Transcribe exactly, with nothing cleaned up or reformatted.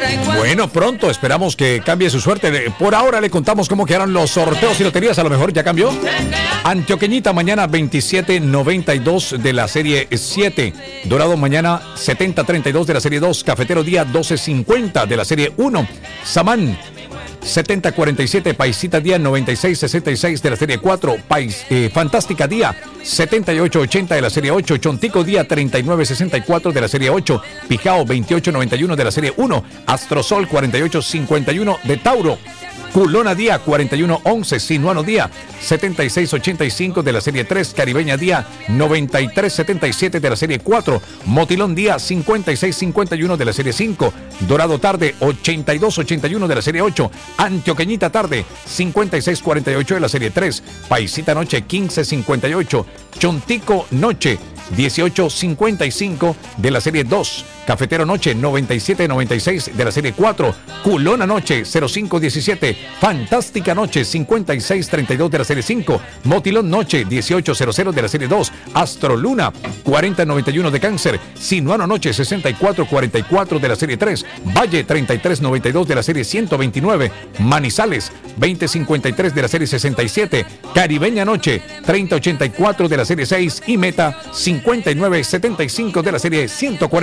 Bueno, pronto esperamos que cambie su suerte. Por ahora le contamos cómo quedaron los sorteos y loterías. A lo mejor ya cambió. Antioqueñita mañana veintisiete noventa y dos de la serie siete. Dorado mañana setenta treinta y dos de la serie dos. Cafetero día doce cincuenta de la serie uno. Samán setenta cuarenta y siete, Paisita Día noventa y seis sesenta y seis de la serie cuatro, Pais, eh, Fantástica Día setenta y ocho ochenta de la serie ocho, Chontico Día treinta y nueve sesenta y cuatro de la serie ocho, Pijao veintiocho noventa y uno de la serie uno, Astrosol cuarenta y ocho cincuenta y uno de Tauro, Culona Día cuarenta y uno once, Sinuano Día setenta y seis ochenta y cinco de la serie tres, Caribeña Día noventa y tres setenta y siete de la serie cuatro, Motilón Día cincuenta y seis cincuenta y uno de la serie cinco, Dorado Tarde ochenta y dos ochenta y uno de la serie ocho, Antioqueñita Tarde cincuenta y seis cuarenta y ocho de la serie tres, Paisita Noche quince cincuenta y ocho, Chontico Noche dieciocho cincuenta y cinco de la serie dos, Cafetero Noche noventa y siete noventa y seis de la serie cuatro, Culona Noche cero cinco diecisiete, Fantástica Noche cincuenta y seis treinta y dos de la serie cinco, Motilón Noche dieciocho cero cero de la serie dos, Astro Luna cuarenta noventa y uno de Cáncer, Sinuano Noche sesenta y cuatro cuarenta y cuatro de la serie tres, Valle treinta y tres noventa y dos de la serie ciento veintinueve, Manizales veinte cincuenta y tres de la serie sesenta y siete, Caribeña Noche treinta ochenta y cuatro de la serie seis y Meta cincuenta y nueve setenta y cinco de la serie ciento cuarenta.